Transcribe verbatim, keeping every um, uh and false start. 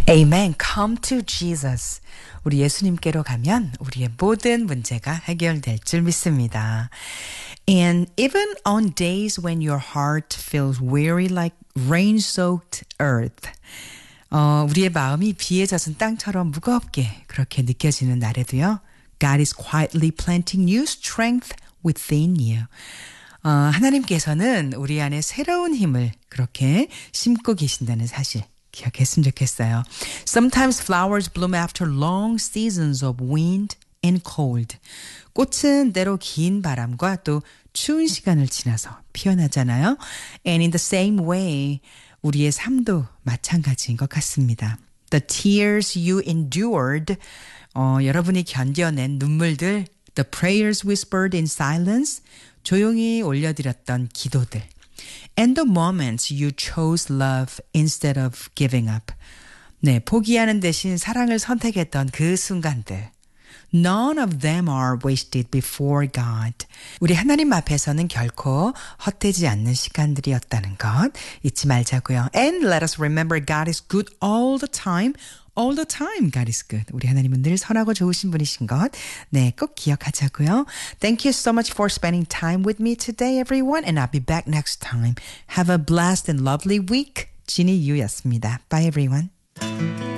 Amen. Come to Jesus. 우리 예수님께로 가면 우리의 모든 문제가 해결될 줄 믿습니다. And even on days when your heart feels weary like rain-soaked earth. 어, 우리의 마음이 비에 젖은 땅처럼 무겁게 그렇게 느껴지는 날에도요. God is quietly planting new strength within you. 어, 하나님께서는 우리 안에 새로운 힘을 그렇게 심고 계신다는 사실 기억했으면 좋겠어요. Sometimes flowers bloom after long seasons of wind and cold. 꽃은 때로 긴 바람과 또 추운 시간을 지나서 피어나잖아요. And in the same way, 우리의 삶도 마찬가지인 것 같습니다. The tears you endured, 어, 여러분이 견뎌낸 눈물들, the prayers whispered in silence, 조용히 올려드렸던 기도들. And the moments you chose love instead of giving up. 네, 포기하는 대신 사랑을 선택했던 그 순간들. None of them are wasted before God. 우리 하나님 앞에서는 결코 헛되지 않는 시간들이었다는 것 잊지 말자고요. And let us remember God is good all the time. All the time God is good. 우리 하나님은 늘 선하고 좋으신 분이신 것. 네, 꼭 기억하자고요. Thank you so much for spending time with me today, everyone. And I'll be back next time. Have a blessed and lovely week. 지니 유였습니다. Bye, everyone.